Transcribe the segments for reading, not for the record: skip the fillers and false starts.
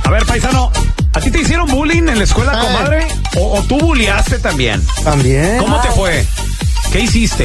A ver, paisano, ¿a ti te hicieron bullying en la escuela, comadre? ¿O tú bulleaste también? También. ¿Cómo te fue? ¿Qué hiciste?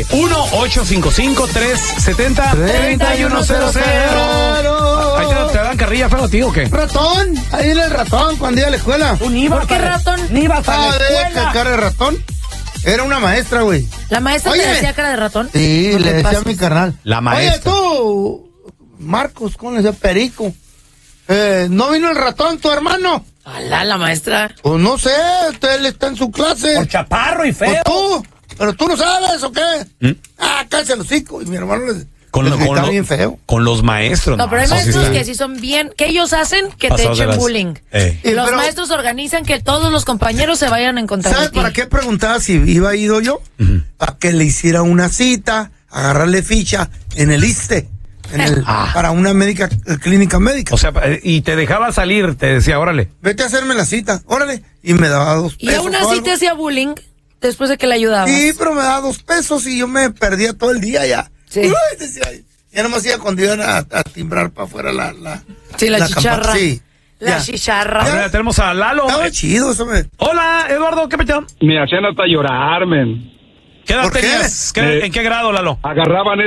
1-855-370-3100. Ahí te dan carrilla feo, tío, ¿o qué? Ratón, ahí era el ratón cuando iba a la escuela. ¿Por qué ratón? Ni ibas a la escuela. ¿Qué cara de ratón? Era una maestra, güey. ¿La maestra te decía cara de ratón? Sí, No le te decía pases. a mi carnal. La maestra. Oye, tú, Marcos, ¿cómo le decía? Perico. ¿No vino el ratón, tu hermano? Hola, la maestra. Pues no sé, él está en su clase. Por chaparro y Pues feo. tú, pero tú no sabes, ¿o qué? Cállate el hocico. Y mi hermano les gritaba bien feo. Con los maestros. No, pero hay eso sí maestros está que sí son bien, que ellos hacen que pasados te de echen las- bullying. Y Los pero- maestros organizan que todos los compañeros se vayan a encontrar. ¿Sabes de ti. para qué preguntaba si iba ido yo? Para que le hiciera una cita, agarrarle ficha en el ISSSTE, para una clínica médica. O sea, y te dejaba salir, te decía, órale. Vete a hacerme la cita, órale. Y me daba 2 Y pesos. aún o así algo. te hacía bullying después de que le ayudabas. Sí, pero me daba 2 pesos y yo me perdía todo el día ya. Sí. Uy, decía, ya nomás iba cuando iban a timbrar para afuera la chicharra. campana. Sí. La Ya. chicharra. Ahora tenemos a Lalo. Estaba chido eso, Hola, Eduardo, ¿qué petón? Me hacían hasta llorar, men. ¿Qué edad ¿Por qué? tenías? ¿En qué grado, Lalo? Agarraban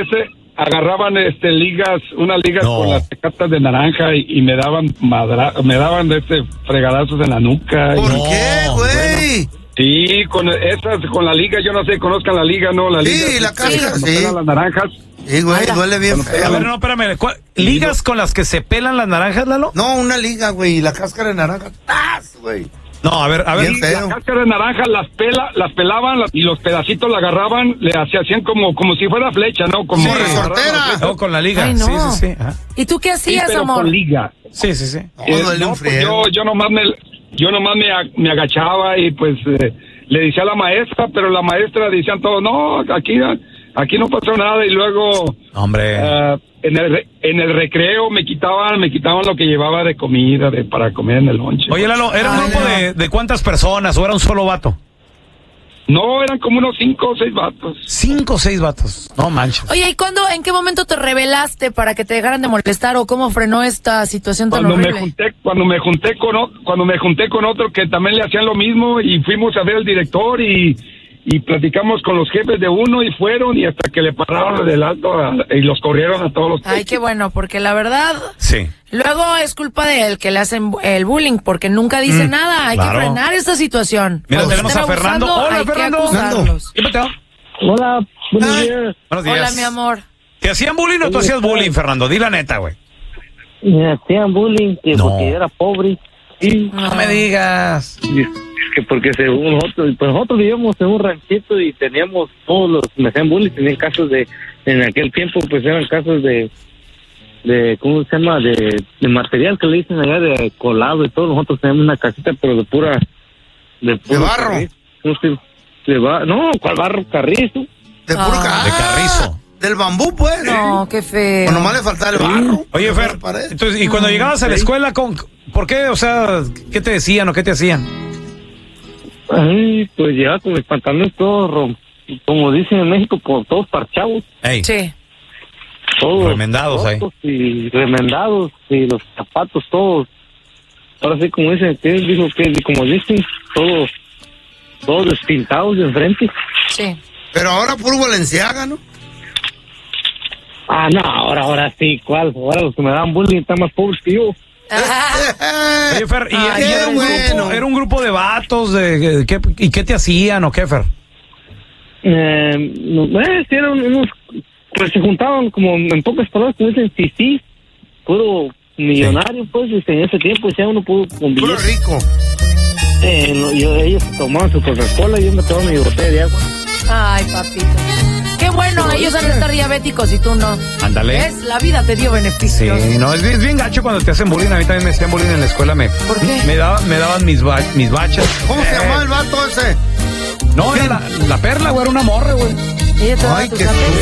ligas, unas ligas No. con las tecatas de naranja y me daban fregadazos en la nuca. ¿Por No, qué, güey? Sí, con la liga, yo no sé, conozcan la liga, ¿no? La Sí, liga. la cáscara, cuando sí. pegan las naranjas. Sí, güey, Ala. duele bien Bueno, feo. A ver, no, espérame. ¿Ligas con las que se pelan las naranjas, Lalo? No, una liga, güey, y la cáscara de naranja. ¡Tas, güey! No, a ver. Bien La feo. cáscara de naranja las pelaban y los pedacitos la agarraban, le hacían como si fuera flecha, ¿no? Como Sí, agarraban resortera. la flecha. Oh, con la liga. Ay, no. Sí, sí, sí. Ajá. ¿Y tú qué Sí, hacías, pero amor? con liga. Sí, sí, sí. No, duele un Pues friego. yo nomás me agachaba y pues le decía a la maestra, pero la maestra decían todo, no, aquí no pasó nada y luego Hombre. en el recreo me quitaban lo que llevaba de comida para comer en el lonche. Oye, Lalo, ¿era un Ay, grupo no. de cuántas personas o era un solo vato? No, eran como unos 5 o 6 vatos. 5 o 6 vatos. No manches. Oye, ¿y en qué momento te rebelaste para que te dejaran de molestar o cómo frenó esta situación tan Cuando horrible? me junté con otro que también le hacían lo mismo y fuimos a ver al director y platicamos con los jefes de uno y fueron y hasta que le pararon del alto y los corrieron a todos los. Ay, qué bueno, porque la verdad, Sí. luego es culpa de él que le hacen el bullying, porque nunca dice nada. Hay claro. que frenar esta situación. Mira, Cuando tenemos estén a Fernando. abusando, Hola, hay que Fernando. acusarlos. ¿Qué peteo? Hola, buenos Ay. días. Buenos días. Hola, mi amor. ¿Te hacían bullying o tú hacías bullying, Fernando? Di la neta, güey. Me hacían bullying que No. porque yo era pobre y No me digas. que porque según nosotros vivíamos en un ranchito y teníamos me hacían bullying, tenían casos en aquel tiempo pues eran casos de ¿cómo se llama? De material que le dicen allá de colado y todo. Nosotros teníamos una casita pero de puro barro. carrizo. ¿Cómo no, ¿cuál barro? Carrizo. De puro De carrizo. Del bambú, pues. No, qué feo. O nomás le faltaba el barro. Oye, Fer, La pared. entonces, y cuando llegabas a la escuela, ¿por qué? O sea, ¿qué te decían o qué te hacían? Ay, pues llegaba con mis pantalones todos, como dicen en México, con todos parchados. Ey, Sí. Todos Remendados ahí. rotos y remendados y los zapatos todos. Ahora sí, como dicen, como dicen, todos despintados de enfrente. Sí. Pero ahora puro Valenciaga, ¿no? Ah, no, ahora sí, ¿cuál? Ahora los que me dan bullying están más pobres que yo. Oye, Fer, ¿y Ay, era un bueno. grupo, era un grupo de vatos? ¿Y qué te hacían o qué, Fer? Sí, eran unos, pues se juntaban como en pocas palabras, como dicen, sí, puro millonario, pues, en ese tiempo ya uno pudo Puro convivir. rico. Ellos tomaban su Coca-Cola y yo me tomaba mi botella de agua. Ay, papito. Qué bueno, ellos han de estar diabéticos y tú no. Ándale. ¿Ves? La vida te dio Sí, beneficios. no, es bien gacho cuando te hacen bullying. A mí también me hacían bullying en la escuela. ¿Por qué? Me daban mis bachas. ¿Cómo se llamaba el vato ese? No, era la perla, güey, era una morra, güey. Ella te daba Ay, tus qué apes.